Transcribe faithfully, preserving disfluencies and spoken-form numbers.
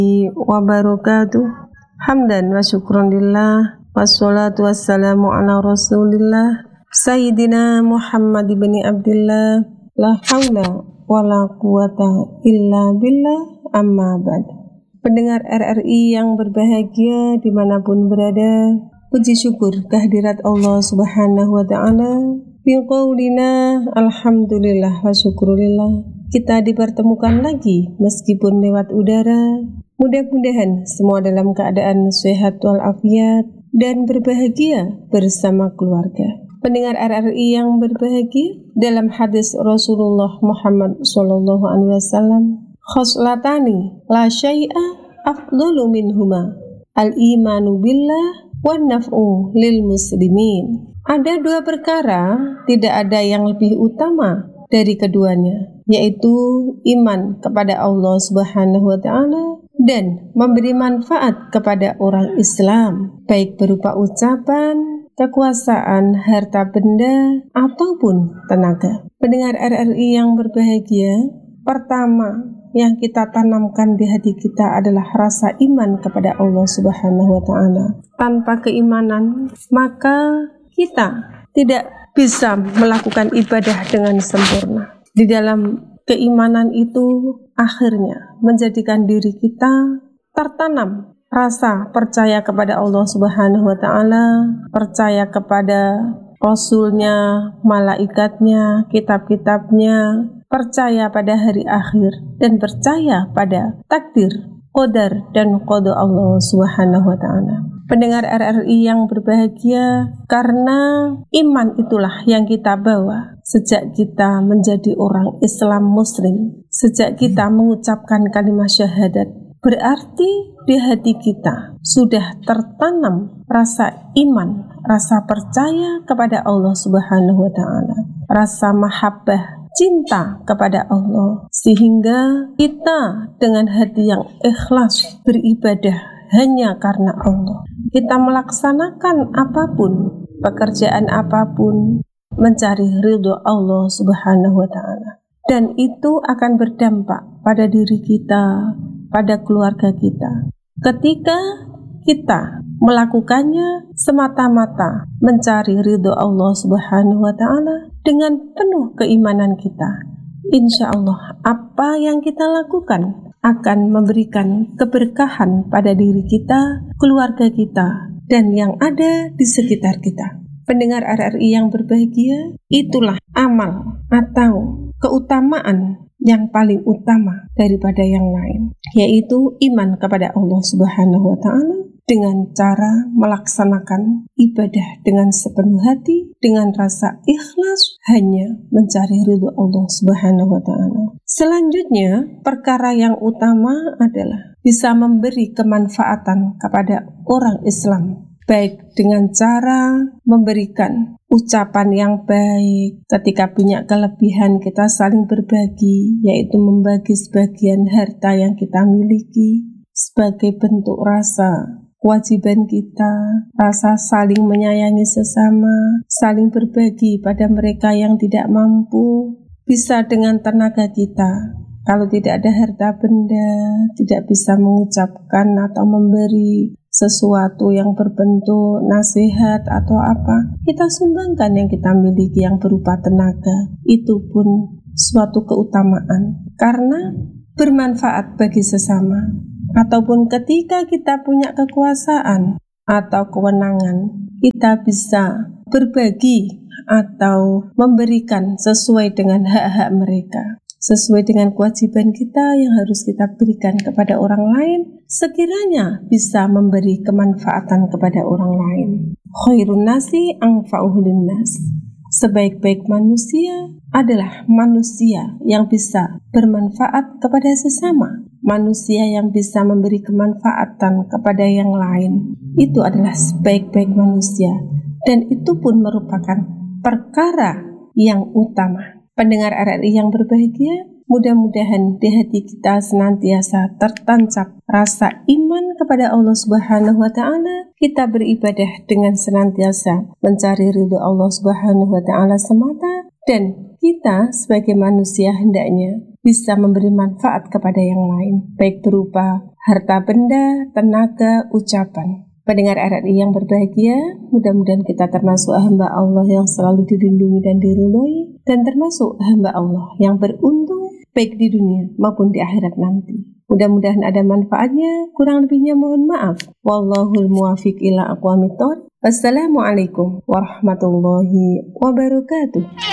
wabarakatuh. Hamdan wa syukran lillah, wassalatu wassalamu ala rasulillah Sayyidina Muhammad ibn Abdillah. La haula wa la quwata illa billah, amma ba'd. Pendengar R R I yang berbahagia dimanapun berada, puji syukur kehadirat Allah subhanahu wa ta'ala. Biqaulina alhamdulillah wa syukurillah, kita dipertemukan lagi meskipun lewat udara. Mudah-mudahan semua dalam keadaan sehat walafiat dan berbahagia bersama keluarga. Pendengar R R I yang berbahagia, dalam hadis Rasulullah Muhammad sallallahu alaihi wasallam, khoslatani la syai'a afdalu minhuma, al-imanu billah wa naf'u lil muslimin. Ada dua perkara, tidak ada yang lebih utama dari keduanya, yaitu iman kepada Allah subhanahu wa ta'ala dan memberi manfaat kepada orang Islam, baik berupa ucapan, kekuasaan, harta benda, ataupun tenaga. Pendengar R R I yang berbahagia, pertama yang kita tanamkan di hati kita adalah rasa iman kepada Allah subhanahu wa ta'ala. Tanpa keimanan, maka kita tidak bisa melakukan ibadah dengan sempurna. Di dalam keimanan itu akhirnya menjadikan diri kita tertanam rasa percaya kepada Allah subhanahu wa ta'ala, percaya kepada Rasulnya, malaikatnya, kitab-kitabnya, percaya pada hari akhir, dan percaya pada takdir, qadar, dan qada Allah subhanahu wa ta'ala. Pendengar R R I yang berbahagia, karena iman itulah yang kita bawa sejak kita menjadi orang Islam Muslim, sejak kita mengucapkan kalimat syahadat, berarti di hati kita sudah tertanam rasa iman, rasa percaya kepada Allah subhanahu wa ta'ala, rasa mahabbah, cinta kepada Allah, sehingga kita dengan hati yang ikhlas beribadah hanya karena Allah. Kita melaksanakan apapun, pekerjaan apapun, mencari ridho Allah subhanahu wa ta'ala. Dan itu akan berdampak pada diri kita, pada keluarga kita. Ketika kita melakukannya semata-mata mencari ridho Allah subhanahu wa ta'ala dengan penuh keimanan kita, insya Allah apa yang kita lakukan akan memberikan keberkahan pada diri kita, keluarga kita, dan yang ada di sekitar kita. Pendengar R R I yang berbahagia, itulah amal atau keutamaan yang paling utama daripada yang lain, yaitu iman kepada Allah subhanahu wa ta'ala dengan cara melaksanakan ibadah dengan sepenuh hati, dengan rasa ikhlas, hanya mencari ridho Allah subhanahu wa ta'ala. Selanjutnya, perkara yang utama adalah bisa memberi kemanfaatan kepada orang Islam, baik dengan cara memberikan ucapan yang baik. Ketika punya kelebihan, kita saling berbagi, yaitu membagi sebagian harta yang kita miliki sebagai bentuk rasa kewajiban kita, rasa saling menyayangi sesama, saling berbagi pada mereka yang tidak mampu. Bisa dengan tenaga kita, kalau tidak ada harta benda, tidak bisa mengucapkan atau memberi sesuatu yang berbentuk nasihat atau apa, kita sumbangkan yang kita miliki yang berupa tenaga. Itu pun suatu keutamaan karena bermanfaat bagi sesama. Ataupun ketika kita punya kekuasaan atau kewenangan, kita bisa berbagi atau memberikan sesuai dengan hak-hak mereka, sesuai dengan kewajiban kita yang harus kita berikan kepada orang lain, sekiranya bisa memberi kemanfaatan kepada orang lain. Khairun nasi anfa'uhum linnas. Sebaik-baik manusia adalah manusia yang bisa bermanfaat kepada sesama, manusia yang bisa memberi kemanfaatan kepada yang lain. Itu adalah sebaik-baik manusia, dan itu pun merupakan perkara yang utama. Pendengar R R I yang berbahagia, mudah-mudahan di hati kita senantiasa tertancap rasa iman kepada Allah Subhanahu wa ta'ala. Kita beribadah dengan senantiasa mencari ridho Allah Subhanahu wa ta'ala semata, dan kita sebagai manusia hendaknya bisa memberi manfaat kepada yang lain, baik berupa harta benda, tenaga, ucapan. Pendengar R R I yang berbahagia, mudah-mudahan kita termasuk hamba Allah yang selalu dilindungi dan diridhoi, dan termasuk hamba Allah yang beruntung baik di dunia maupun di akhirat nanti. Mudah-mudahan ada manfaatnya, kurang lebihnya mohon maaf. Wallahul muwaffiq ila aqwamit thoriq. Wassalamualaikum warahmatullahi wabarakatuh.